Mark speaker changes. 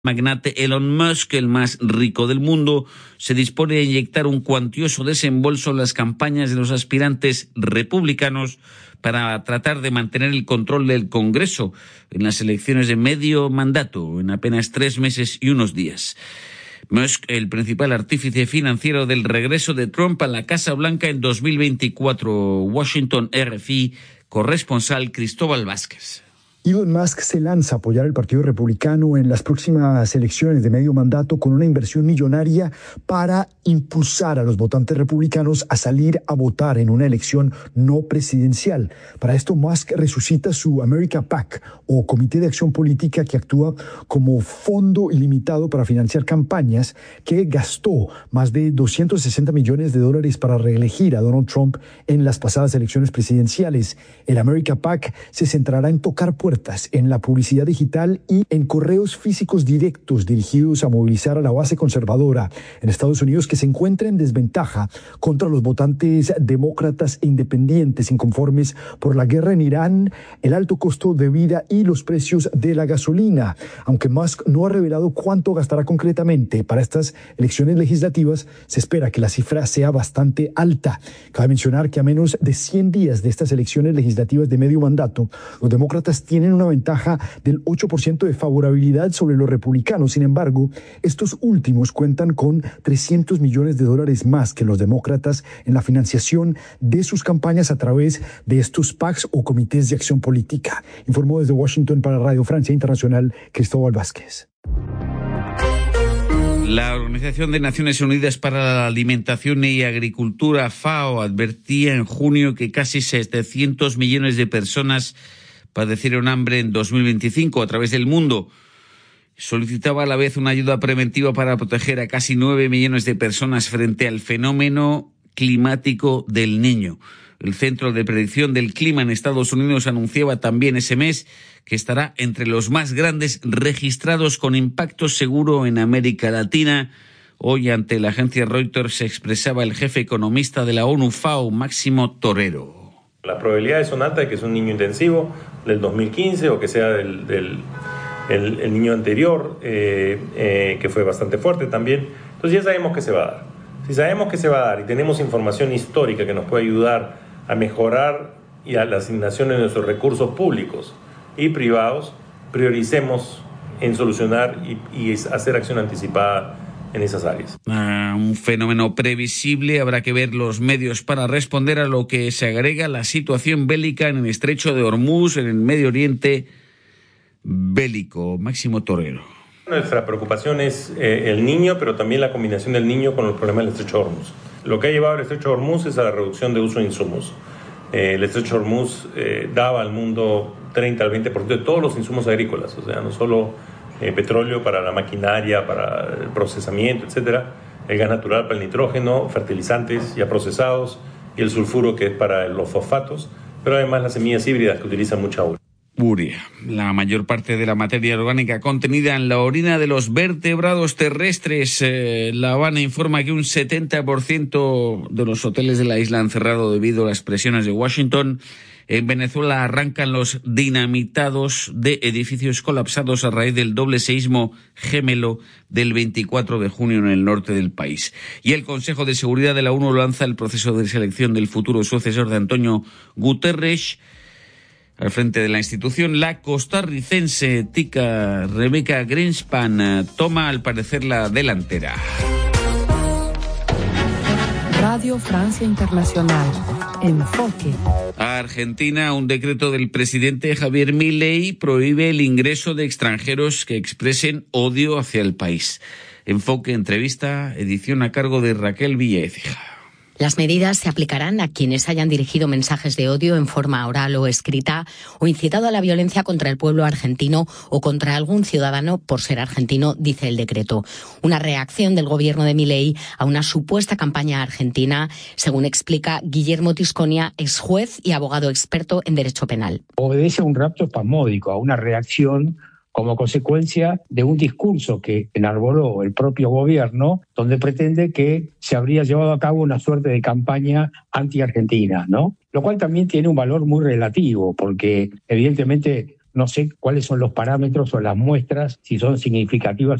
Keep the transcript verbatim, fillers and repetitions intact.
Speaker 1: magnate Elon Musk, el más rico del mundo, se dispone a inyectar un cuantioso desembolso en las campañas de los aspirantes republicanos para tratar de mantener el control del Congreso en las elecciones de medio mandato, en apenas tres meses y unos días. Musk, el principal artífice financiero del regreso de Trump a la Casa Blanca en dos mil veinticuatro. Washington, R F I, corresponsal Cristóbal Vázquez.
Speaker 2: Elon Musk se lanza a apoyar al Partido Republicano en las próximas elecciones de medio mandato con una inversión millonaria para impulsar a los votantes republicanos a salir a votar en una elección no presidencial. Para esto, Musk resucita su America PAC, o Comité de Acción Política, que actúa como fondo ilimitado para financiar campañas, que gastó más de doscientos sesenta millones de dólares para reelegir a Donald Trump en las pasadas elecciones presidenciales. El America PAC se centrará en tocar puertas en la publicidad digital y en correos físicos directos dirigidos a movilizar a la base conservadora en Estados Unidos, que se encuentra en desventaja contra los votantes demócratas e independientes inconformes por la guerra en Irán, el alto costo de vida y los precios de la gasolina. Aunque Musk no ha revelado cuánto gastará concretamente para estas elecciones legislativas, se espera que la cifra sea bastante alta. Cabe mencionar que a menos de cien días de estas elecciones legislativas de medio mandato, los demócratas tienen tienen una ventaja del ocho por ciento de favorabilidad sobre los republicanos. Sin embargo, estos últimos cuentan con trescientos millones de dólares más que los demócratas en la financiación de sus campañas a través de estos PACs o comités de acción política. Informó desde Washington para Radio Francia Internacional, Cristóbal Vázquez.
Speaker 1: La Organización de Naciones Unidas para la Alimentación y Agricultura, FAO, advertía en junio que casi setecientos millones de personas padecieron hambre en dos mil veinticinco a través del mundo. Solicitaba a la vez una ayuda preventiva para proteger a casi nueve millones de personas frente al fenómeno climático del Niño. El Centro de Predicción del Clima en Estados Unidos anunciaba también ese mes que estará entre los más grandes registrados con impacto seguro en América Latina. Hoy, ante la agencia Reuters, se expresaba el jefe economista de la ONU, FAO, Máximo Torero.
Speaker 3: Las probabilidades son altas de que es un niño intensivo del dos mil quince o que sea del, del el, el niño anterior, eh, eh, que fue bastante fuerte también. Entonces ya sabemos que se va a dar. Si sabemos que se va a dar y tenemos información histórica que nos puede ayudar a mejorar y a la asignación de nuestros recursos públicos y privados, prioricemos en solucionar y, y hacer acción anticipada en esas áreas.
Speaker 1: Ah, un fenómeno previsible. Habrá que ver los medios para responder a lo que se agrega la situación bélica en el estrecho de Hormuz, en el Medio Oriente bélico. Máximo Torero.
Speaker 3: Nuestra preocupación es eh, el niño, pero también la combinación del niño con el problema del estrecho de Hormuz. Lo que ha llevado al estrecho de Hormuz es a la reducción de uso de insumos. Eh, el estrecho de Hormuz eh, daba al mundo treinta al veinte por ciento de todos los insumos agrícolas, o sea, no solo Eh, petróleo para la maquinaria, para el procesamiento, etcétera, el gas natural para el nitrógeno, fertilizantes ya procesados y el sulfuro, que es para los fosfatos, pero además las semillas híbridas, que utilizan mucha urea.
Speaker 1: Urea, la mayor parte de la materia orgánica contenida en la orina de los vertebrados terrestres. Eh, La Habana informa que un setenta por ciento de los hoteles de la isla han cerrado debido a las presiones de Washington. En Venezuela arrancan los dinamitados de edificios colapsados a raíz del doble seísmo gemelo del veinticuatro de junio en el norte del país. Y el Consejo de Seguridad de la ONU lanza el proceso de selección del futuro sucesor de Antonio Guterres. Al frente de la institución, la costarricense tica Rebecca Greenspan toma al parecer la delantera.
Speaker 4: Radio Francia Internacional. Enfoque.
Speaker 1: A Argentina, un decreto del presidente Javier Milei prohíbe el ingreso de extranjeros que expresen odio hacia el país. Enfoque, entrevista, edición a cargo de Raquel Villaécija.
Speaker 5: Las medidas se aplicarán a quienes hayan dirigido mensajes de odio en forma oral o escrita o incitado a la violencia contra el pueblo argentino o contra algún ciudadano por ser argentino, dice el decreto. Una reacción del gobierno de Milei a una supuesta campaña argentina, según explica Guillermo Tisconia, ex juez y abogado experto en derecho penal.
Speaker 6: Obedece a un rapto espasmódico, a una reacción como consecuencia de un discurso que enarboló el propio gobierno, donde pretende que se habría llevado a cabo una suerte de campaña anti-argentina, ¿no? Lo cual también tiene un valor muy relativo, porque evidentemente no sé cuáles son los parámetros o las muestras, si son significativas